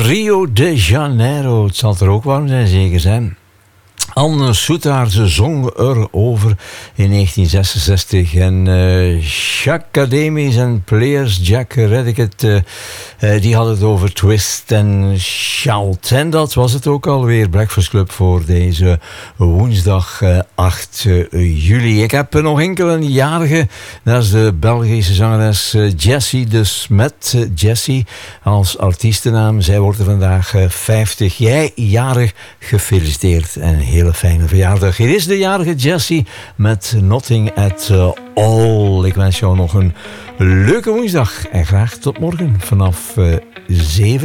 Rio de Janeiro. Het zal er ook warm zijn, zeker zijn. Anne Soetaar, ze zong erover in 1966. En Jacques Demis en Players, Jack Reddicket, die hadden het over Twist en Shout. En dat was het ook alweer, Breakfast Club voor deze woensdag 8 juli. Ik heb nog enkele jarigen. Dat is de Belgische zangeres Jessie de Smet. Jessie als artiestennaam. Zij wordt er vandaag 50. Jij jarig, gefeliciteerd en hele fijne verjaardag. Hier is de jarige Jessie met Nothing at All. Ik wens jou nog een leuke woensdag en graag tot morgen vanaf 7.